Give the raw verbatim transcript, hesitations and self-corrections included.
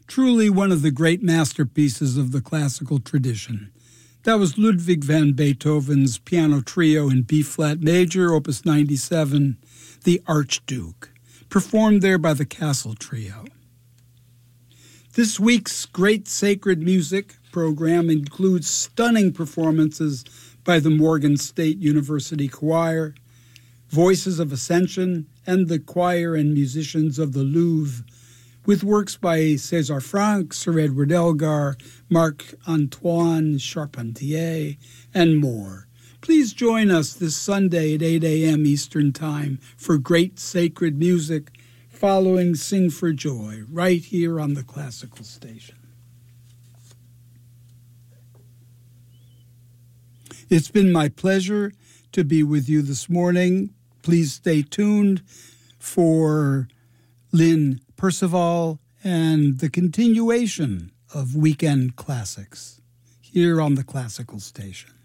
Truly one of the great masterpieces of the classical tradition. That was Ludwig van Beethoven's piano trio in B-flat major, opus ninety-seven, The Archduke, performed there by the Castle Trio. This week's Great Sacred Music program includes stunning performances by the Morgan State University Choir, Voices of Ascension, and the choir and musicians of the Louvre, with works by César Franck, Sir Edward Elgar, Marc-Antoine Charpentier, and more. Please join us this Sunday at eight a.m. Eastern Time for Great Sacred Music, following Sing for Joy, right here on the Classical Station. It's been my pleasure to be with you this morning. Please stay tuned for Lynn Percival and the continuation of Weekend Classics here on the Classical Station.